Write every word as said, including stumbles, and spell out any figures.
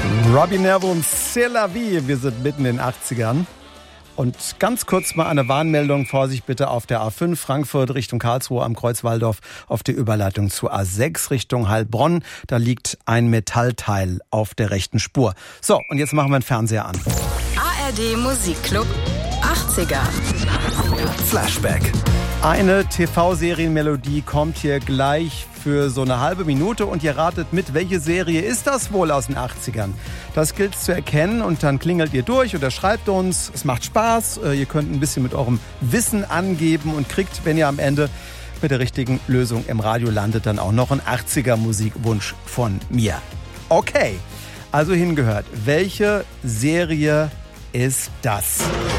Robbie Neville und C'est la vie. Wir sind mitten in den achtzigern. Und ganz kurz mal eine Warnmeldung. Vorsicht bitte auf der A fünf Frankfurt Richtung Karlsruhe am Kreuz Walldorf auf der Überleitung zur A sechs Richtung Heilbronn. Da liegt ein Metallteil auf der rechten Spur. So, und jetzt machen wir den Fernseher an. A R D Musikclub achtziger. Flashback. Eine T V-Serienmelodie kommt hier gleich für so eine halbe Minute und ihr ratet mit, welche Serie ist das wohl aus den achtzigern? Das gilt zu erkennen und dann klingelt ihr durch oder schreibt uns. Es macht Spaß, ihr könnt ein bisschen mit eurem Wissen angeben und kriegt, wenn ihr am Ende mit der richtigen Lösung im Radio landet, dann auch noch einen achtziger-Musikwunsch von mir. Okay, also hingehört. Welche Serie ist das?